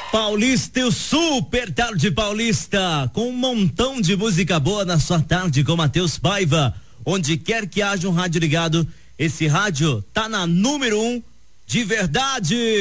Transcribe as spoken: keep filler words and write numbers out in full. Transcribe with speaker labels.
Speaker 1: Paulista e o Super Tarde Paulista, com um montão de música boa na sua tarde com Matheus Paiva. Onde quer que haja um rádio ligado, esse rádio tá na número um de verdade.